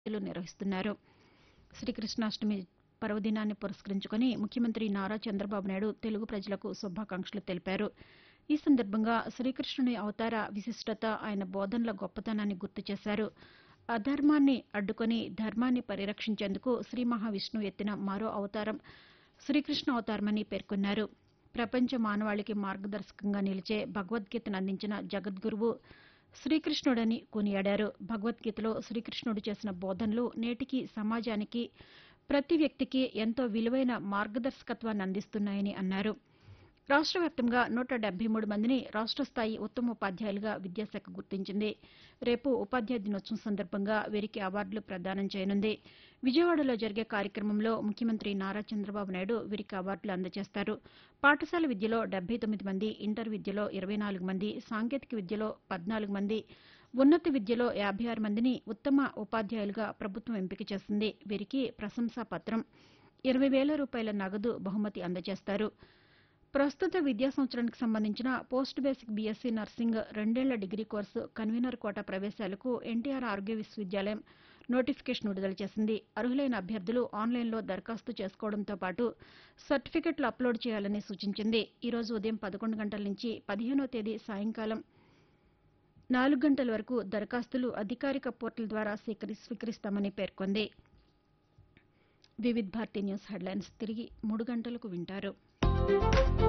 నిర్వహిస్తున్నారు. శ్రీకృష్ణాష్టమి పర్వదినాన్ని పురస్కరించుకుని ముఖ్యమంత్రి నారా చంద్రబాబు నాయుడు తెలుగు ప్రజలకు శుభాకాంక్షలు తెలిపారు. ఈ సందర్భంగా శ్రీకృష్ణుని అవతార విశిష్టత, ఆయన బోధనల గొప్పతనాన్ని గుర్తు చేశారు. అధర్మాన్ని అడ్డుకొని ధర్మాన్ని పరిరక్షించేందుకు శ్రీ మహావిష్ణువు ఎత్తిన మరో అవతారం శ్రీకృష్ణ అవతారమని పేర్కొన్నారు. ప్రపంచ మానవాళికి మార్గదర్శకంగా నిలిచే భగవద్గీతను అందించిన జగద్గురువు శ్రీకృష్ణుడని కొనియాడారు. భగవద్గీతలో శ్రీకృష్ణుడు చేసిన బోధనలు నేటికీ సమాజానికి, ప్రతి వ్యక్తికి ఎంతో విలువైన మార్గదర్శకత్వాన్ని అందిస్తున్నాయని అన్నారు. రాష్ట్ర వ్యాప్తంగా 173 మందిని రాష్ట్ర స్థాయి ఉత్తమ ఉపాధ్యాయులుగా విద్యాశాఖ గుర్తించింది. రేపు ఉపాధ్యాయ దినోత్సవం సందర్భంగా వీరికి అవార్డులు ప్రదానం చేయనుంది. విజయవాడలో జరిగే కార్యక్రమంలో ముఖ్యమంత్రి నారా చంద్రబాబు నాయుడు వీరికి అవార్డులు అందజేస్తారు. పాఠశాల విద్యలో 79 మంది, ఇంటర్ విద్యలో 24 మంది, సాంకేతిక విద్యలో 14 మంది, ఉన్నత విద్యలో 56 మందిని ఉత్తమ ఉపాధ్యాయులుగా ప్రభుత్వం ఎంపిక చేసింది. వీరికి ప్రశంసా పత్రం, 20,000 రూపాయల నగదు బహుమతి అందజేస్తారు. ప్రస్తుత విద్యా సంవత్సరానికి సంబంధించిన పోస్ట్ బేసిక్ బీఎస్సీ నర్సింగ్ 2 ఏళ్ల degree course convener quota ప్రవేశాలకు NTR ఆరోగ్య విశ్వవిద్యాలయం నోటిఫికేషన్ విడుదల చేసింది. అర్హులైన అభ్యర్థులు ఆన్లైన్లో దరఖాస్తు చేసుకోవడంతో పాటు సర్టిఫికెట్లు అప్లోడ్ చేయాలని సూచించింది. ఈ రోజు ఉదయం 11 గంటల నుంచి 15వ తేదీ సాయంకాలం 4 గంటల వరకు దరఖాస్తులు అధికారిక పోర్టల్ ద్వారా స్వీకరిస్తామని పేర్కొంది. వివిధ్ భారతి న్యూస్ హెడ్లైన్స్ తిరిగి 3 గంటలకు వింటారు.